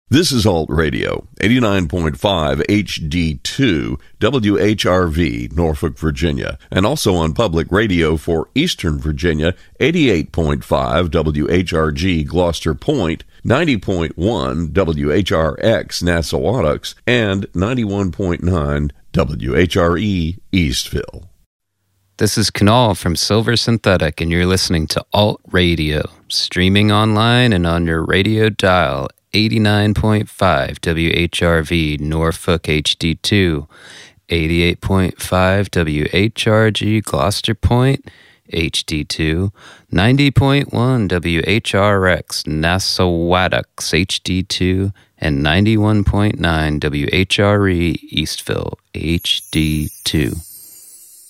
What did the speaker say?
This is Alt Radio, 89.5 HD2, WHRV, Norfolk, Virginia, and also on public radio for Eastern Virginia, 88.5 WHRG, Gloucester Point, 90.1 WHRX, Nassau, and 91.9 WHRE, Eastville. This is Kunal from Silver Synthetic, and you're listening to Alt Radio, streaming online and on your radio dial, 89.5 WHRV, Norfolk HD2, 88.5 WHRG, Gloucester Point, HD2, 90.1 WHRX, Nassauwattocks, HD2, and 91.9 WHRE, Eastville, HD2.